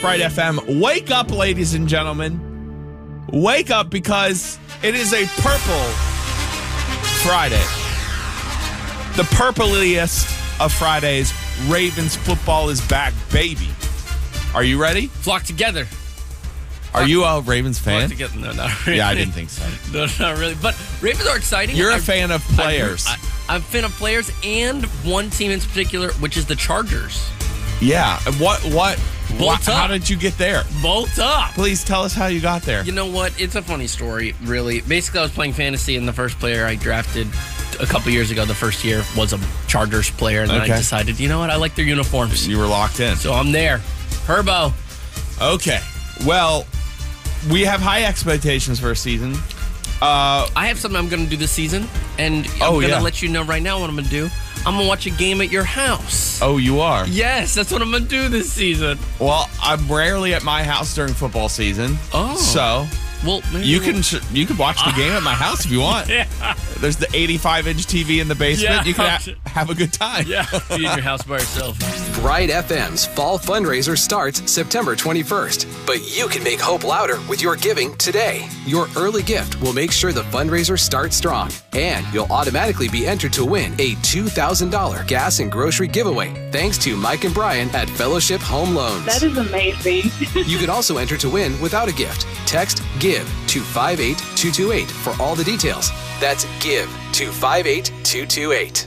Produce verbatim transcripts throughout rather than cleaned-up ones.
Bright F M. Wake up, ladies and gentlemen. Wake up because it is a purple Friday. The purpliest of Fridays. Ravens football is back, baby. Are you ready? Flock together. Are you a Ravens fan? Flock together. No, not really. Yeah, I didn't think so. No, not really. But Ravens are exciting. You're a I, fan of players. I, I, I'm a fan of players and one team in particular, which is the Chargers. Yeah. What? What? Bolt How up. did you get there? Bolt up. Please tell us how you got there. You know what? It's a funny story, really. Basically, I was playing fantasy, and the first player I drafted a couple years ago, the first year, was a Chargers player, and then Okay. I decided, you know what? I like their uniforms. You were locked in. So I'm there. Herbo. Okay. Well, we have high expectations for a season. Uh, I have something I'm going to do this season, and I'm Oh, going to yeah. let you know right now what I'm going to do. I'm going to watch a game at your house. oh, you are? Yes, that's what I'm going to do this season. Well, I'm rarely at my house during football season. Oh. So Well, maybe you we'll- can sh- you can watch the game at my house if you want. Yeah. There's the eighty-five inch T V in the basement. Yeah. You can ha- have a good time. Yeah, be in your house by yourself. Bright F M's fall fundraiser starts September twenty-first, but you can make hope louder with your giving today. Your early gift will make sure the fundraiser starts strong, and you'll automatically be entered to win a two thousand dollars gas and grocery giveaway thanks to Mike and Brian at Fellowship Home Loans. That is amazing. You can also enter to win without a gift. Text GIVE to five eight two two eight for all the details. That's GIVE to five eight two two eight.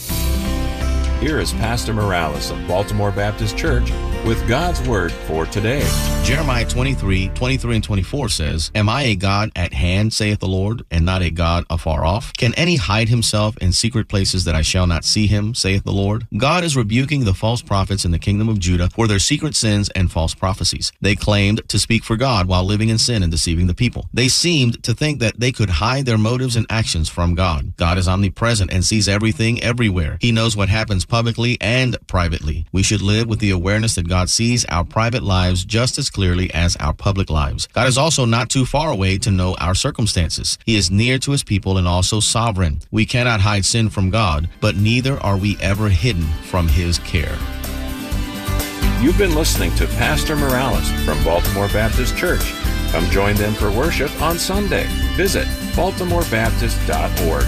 Here is Pastor Morales of Baltimore Baptist Church with God's Word for today. Jeremiah twenty-three, twenty-three and twenty-four says, Am I a God at hand, saith the Lord, and not a God afar off? Can any hide himself in secret places that I shall not see him, saith the Lord? God is rebuking the false prophets in the kingdom of Judah for their secret sins and false prophecies. They claimed to speak for God while living in sin and deceiving the people. They seemed to think that they could hide their motives and actions from God. God is omnipresent and sees everything everywhere. He knows what happens publicly and privately. We should live with the awareness that God sees our private lives just as clearly as our public lives. God is also not too far away to know our circumstances. He is near to his people and also sovereign. We cannot hide sin from God, but neither are we ever hidden from his care. You've been listening to Pastor Morales from Baltimore Baptist Church. Come join them for worship on Sunday. Visit baltimore baptist dot org.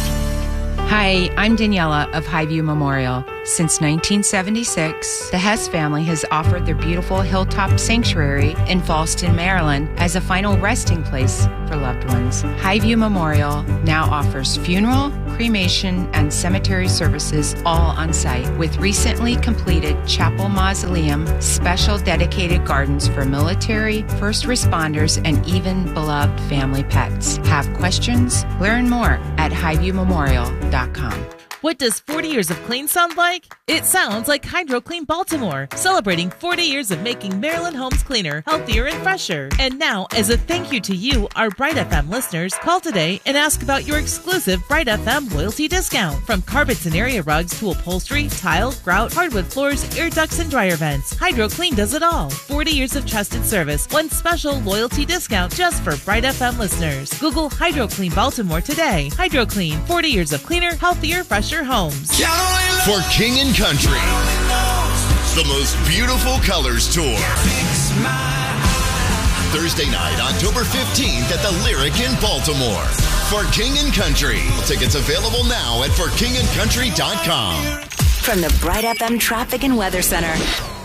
Hi, I'm Daniela of Highview Memorial. Since nineteen seventy-six, the Hess family has offered their beautiful Hilltop Sanctuary in Fallston, Maryland as a final resting place for loved ones. Highview Memorial now offers funeral, cremation, and cemetery services all on site with recently completed chapel mausoleum, special dedicated gardens for military, first responders, and even beloved family pets. Have questions? Learn more at highview memorial dot com. What does forty years of clean sound like? It sounds like Hydro Clean Baltimore, celebrating forty years of making Maryland homes cleaner, healthier, and fresher. And now, as a thank you to you, our Bright F M listeners, call today and ask about your exclusive Bright F M loyalty discount. From carpets and area rugs to upholstery, tile, grout, hardwood floors, air ducts, and dryer vents, Hydro Clean does it all. forty years of trusted service, one special loyalty discount just for Bright F M listeners. Google Hydro Clean Baltimore today. Hydro Clean, forty years of cleaner, healthier, fresher homes. For King and Country, the most beautiful colors tour. Thursday night, October fifteenth at the Lyric in Baltimore. For King and Country. Tickets available now at for king and country dot com. From the Bright F M Traffic and Weather Center.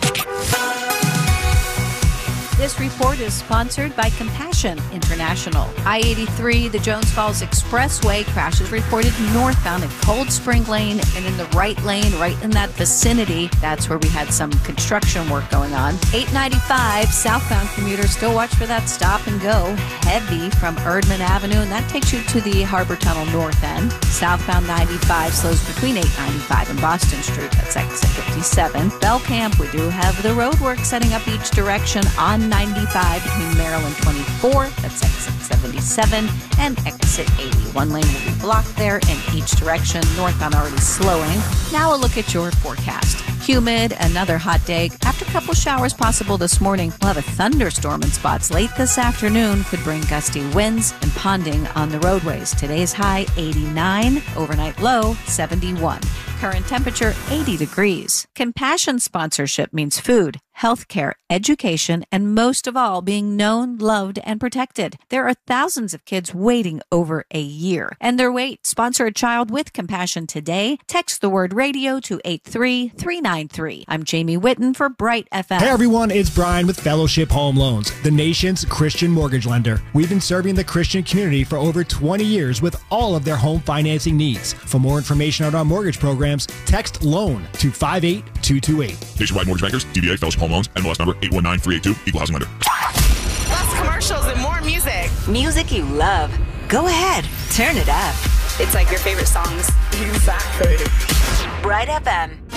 This report is sponsored by Compassion International. I eighty-three, the Jones Falls Expressway, crashes reported northbound in Cold Spring Lane and in the right lane, right in that vicinity. That's where we had some construction work going on. eight ninety-five, southbound commuters, still watch for that stop and go. Heavy from Erdman Avenue, and that takes you to the Harbor Tunnel north end. Southbound ninety-five slows between eight ninety-five and Boston Street. That's exit fifty-seven. Bell Camp, we do have the road work setting up each direction on ninety-five between Maryland twenty-four, that's exit seventy-seven, and exit eighty. One lane will be blocked there in each direction, northbound already slowing. Now a look at your forecast. Humid, another hot day. After a couple showers possible this morning, we'll have a thunderstorm in spots late this afternoon. Could bring gusty winds and ponding on the roadways. Today's high eighty-nine, overnight low seventy-one. Current temperature eighty degrees. Compassion sponsorship means food, healthcare, education, and most of all, being known, loved, and protected. There are thousands of kids waiting over a year, and their wait. Sponsor a child with compassion today. Text the word radio to eight three three nine three. I'm Jamie Whitten for Bright F M. Hey everyone, it's Brian with Fellowship Home Loans, the nation's Christian mortgage lender. We've been serving the Christian community for over twenty years with all of their home financing needs. For more information on our mortgage programs, text LOAN to five eight two two eight. Nationwide Mortgage Bankers, D B A, Fellowship Home Loans, N M L S number eight one nine three eight two, Equal Housing Lender. Less commercials and more music. Music you love. Go ahead, turn it up. It's like your favorite songs. Exactly. Bright F M.